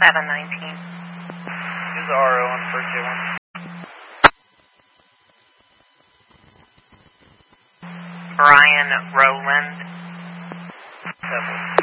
719. Who's the RO on the first J1? Brian Rowland. 7.